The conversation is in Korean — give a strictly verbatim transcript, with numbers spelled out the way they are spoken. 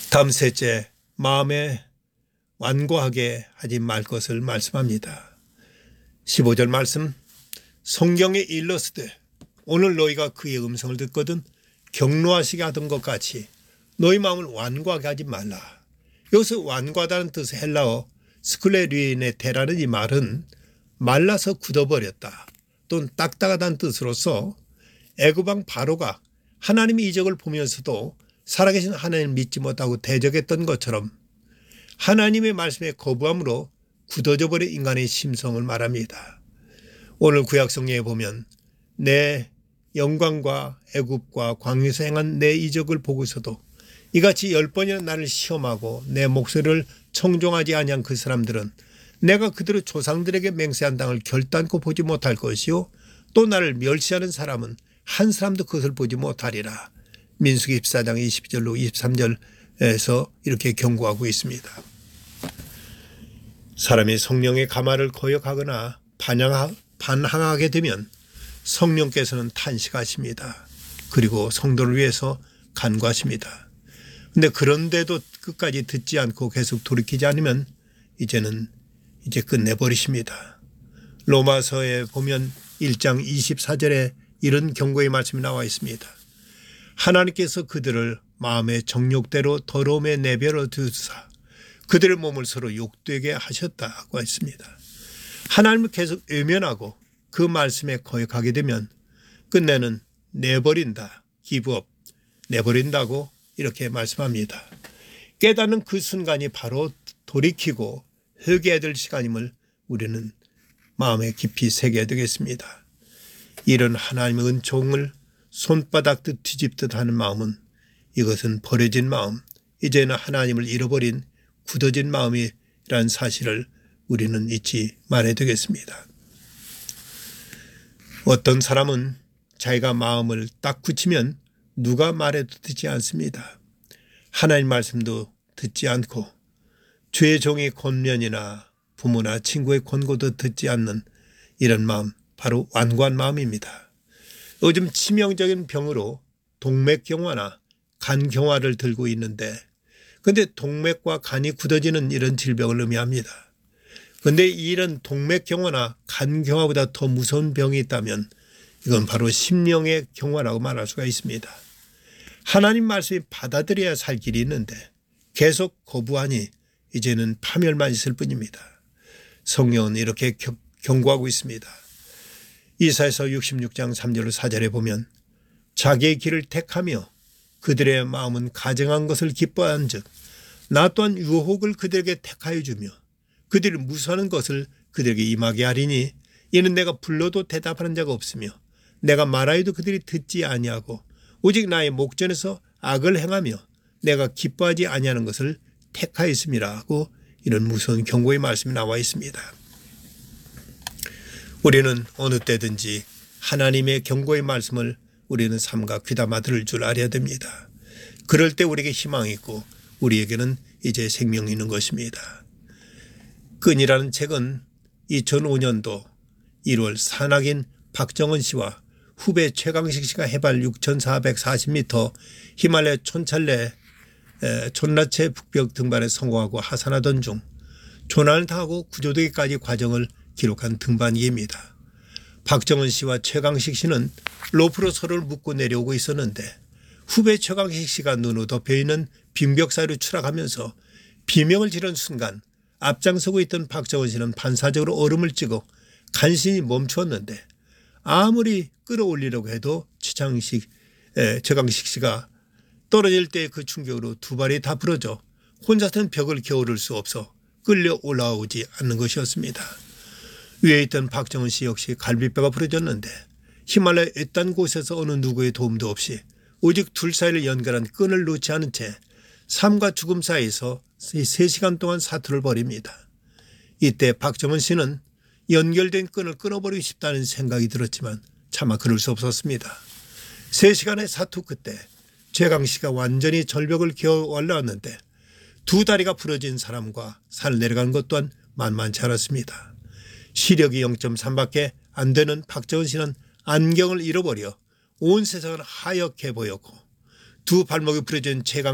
다음 셋째, 마음에 완고하게 하지 말 것을 말씀합니다. 십오 절 말씀, 성경에 일렀으되 오늘 너희가 그의 음성을 듣거든 경노하시게 하던 것 같이 너희 마음을 완고하게 하지 말라. 여기서 완고하다는 뜻의 헬라어 스클레리네테라는 이 말은 말라서 굳어버렸다 또는 딱딱하다는 뜻으로서 애굽왕 바로가 하나님의 이적을 보면서도 살아계신 하나님을 믿지 못하고 대적했던 것처럼 하나님의 말씀에 거부함으로 굳어져 버린 인간의 심성을 말합니다. 오늘 구약성경에 보면 내 영광과 애굽과 광야에서 행한 내 이적을 보고서도 이같이 열 번이나 나를 시험하고 내 목소리를 청종하지 아니한 그 사람들은 내가 그들의 조상들에게 맹세한 땅을 결단코 보지 못할 것이요 또 나를 멸시하는 사람은 한 사람도 그것을 보지 못하리라. 민수기 십사 장 이십 절로 이십삼 절에서 이렇게 경고하고 있습니다. 사람이 성령의 가마를 거역하거나 반항하게 되면 성령께서는 탄식하십니다. 그리고 성도를 위해서 간구하십니다. 그런데 그런데도 끝까지 듣지 않고 계속 돌이키지 않으면 이제는 이제 끝내버리십니다. 로마서에 보면 일 장 이십사 절에 이런 경고의 말씀이 나와 있습니다. 하나님께서 그들을 마음의 정욕대로 더러움에 내버려 두사 그들의 몸을 서로 욕되게 하셨다고 했습니다. 하나님을 계속 외면하고 그 말씀에 거역하게 되면 끝내는 내버린다, 기브업, 내버린다고 이렇게 말씀합니다. 깨닫는 그 순간이 바로 돌이키고 회개해야 될 시간임을 우리는 마음에 깊이 새겨야 되겠습니다. 이런 하나님의 은총을 손바닥 뒤집듯 하는 마음은 이것은 버려진 마음, 이제는 하나님을 잃어버린 굳어진 마음이라는 사실을 우리는 잊지 말아야 되겠습니다. 어떤 사람은 자기가 마음을 딱 굳히면 누가 말해도 듣지 않습니다. 하나님 말씀도 듣지 않고 주의 종의 권면이나 부모나 친구의 권고도 듣지 않는 이런 마음, 바로 완고한 마음입니다. 요즘 치명적인 병으로 동맥경화나 간경화를 들고 있는데 그런데 동맥과 간이 굳어지는 이런 질병을 의미합니다. 그런데 이런 동맥경화나 간경화보다 더 무서운 병이 있다면 이건 바로 심령의 경화라고 말할 수가 있습니다. 하나님 말씀이 받아들여야 살 길이 있는데 계속 거부하니 이제는 파멸만 있을 뿐입니다. 성경은 이렇게 경고하고 있습니다. 이사야서 육십육 장 삼 절로 사 절에 보면 자기의 길을 택하며 그들의 마음은 가증한 것을 기뻐한 즉 나 또한 유혹을 그들에게 택하여 주며 그들이 무수하는 것을 그들에게 임하게 하리니 이는 내가 불러도 대답하는 자가 없으며 내가 말하여도 그들이 듣지 아니하고 오직 나의 목전에서 악을 행하며 내가 기뻐하지 아니하는 것을 택하였음이라 하고 이런 무서운 경고의 말씀이 나와 있습니다. 우리는 어느 때든지 하나님의 경고의 말씀을 우리는 삼가 귀담아 들을 줄 알아야 됩니다. 그럴 때 우리에게 희망이 있고 우리에게는 이제 생명이 있는 것입니다. 끈이라는 책은 이천오 년도 일월 산악인 박정은 씨와 후배 최강식 씨가 해발 육천사백사십 미터 히말라야 촌찰레 촌라체 북벽 등반에 성공하고 하산하던 중 조난을 당하고 구조되기까지 과정을 기록한 등반기입니다. 박정은 씨와 최강식 씨는 로프로 서로를 묶고 내려오고 있었는데 후배 최강식 씨가 눈으로 덮여있는 빈벽 사이로 추락하면서 비명을 지른 순간 앞장서고 있던 박정은 씨는 반사적으로 얼음을 찍어 간신히 멈추었는데 아무리 끌어올리려고 해도 최강식, 최강식 씨가 떨어질 때 그 충격으로 두 발이 다 부러져 혼자서는 벽을 겨울을 수 없어 끌려 올라오지 않는 것이었습니다. 위에 있던 박정은 씨 역시 갈비뼈가 부러졌는데 히말라야 외딴 곳에서 어느 누구의 도움도 없이 오직 둘 사이를 연결한 끈을 놓지 않은 채 삶과 죽음 사이에서 세 시간 동안 사투를 벌입니다. 이때 박정은 씨는 연결된 끈을 끊어버리고 싶다는 생각이 들었지만 차마 그럴 수 없었습니다. 세 시간의 사투 끝에 최강 씨가 완전히 절벽을 기어 올라왔는데 두 다리가 부러진 사람과 산을 내려가는 것 또한 만만치 않았습니다. 시력이 영 점 삼밖에 안 되는 박정은 씨는 안경을 잃어버려 온 세상은 하얗게 보였고 두 발목이 부러진 최강